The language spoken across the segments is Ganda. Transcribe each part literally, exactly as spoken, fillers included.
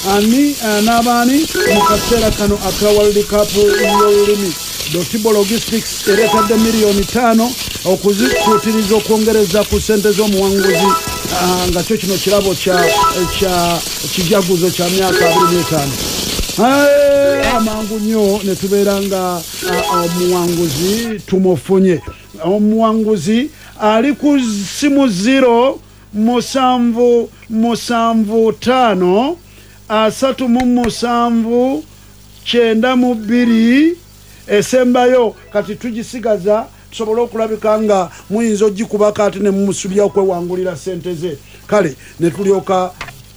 ani n'abaani mu kaseera kano aka World Cup y'olulimi. Dottibo Logistics ereetadde miliyoni ttaano okuzituutiriza okwongereza ku ssente z'omuwanguzi nga kyo kino kirabo kya kijaguzo kya myaka abiri n'etaano. Amangu nnyo ne tubeera nga omuwanguzi tumufunye. Omuwanguzi ali ku simu ziro musanvu musanvu ttaano asatu mu musanvu kyenda mu bbiri esembayo kati tugisigaza tusobole okulabika nga muyinza ogikubako ate ne mumusubya okwewangulira ssente ze. Kale ne tulyoka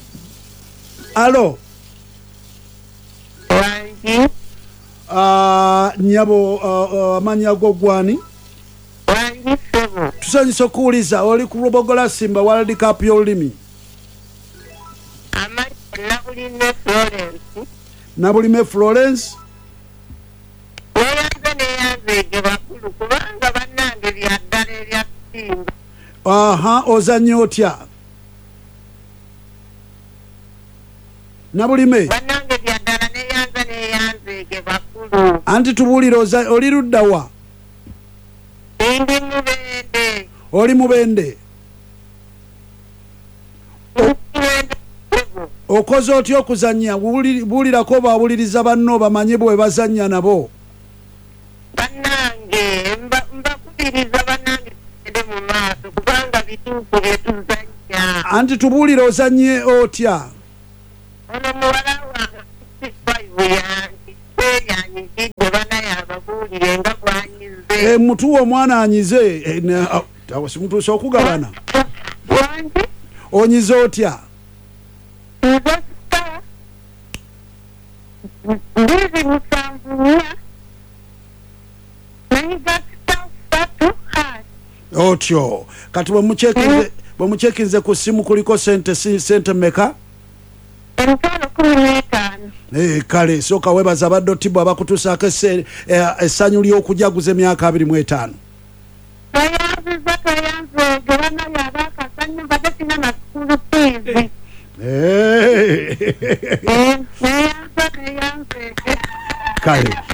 alo Uh, nyabo amanya uh, uh, go gwani tusanyisa okuwuliza oli ku Lubogola Simba World Cup y'olulimi. Nabulime Florence Nabulime Florence oyanze neyanzeege bakulu kubanga bannange byaddala erya Simba. aha ozanye otya Nabulime bannange byaddala neyanze neyanzeege bakulu. Anti tubuulira oli ludda wa? Ndi Mubende. Oli Mubende. Okoze otya okuzannya? Buulirako baawuliriza banno bamanye bwe bazannya nabo. Bannange mbakubiriza bannange tugende mu maaso kubanga bituufu bye tuzannya. Anti tubuulire ozanye otya? Ono muwala wange five yange kweyanyizidde banaye ababuulire nga gwanyize. E, mutuwa omwana anyize awo simutuusa okugabana. Wange onyize otya? Ndizi musanvu nnya nayiga sitatu hati. Otyo kati bwe mucekinze ku ssimu kuliko sente sente mmeka? Emitwalo kumi n'etaano. Eh, kale sooka webaza badde Dottibo abakutuusaako essanyu ly'okujaguza emyaka abiri mu etaano. Bayanziza kayanzeege banaye abaakazannya mbadde sina na sukulu fiizi. Eh. Nayanza kayanzeege. Kale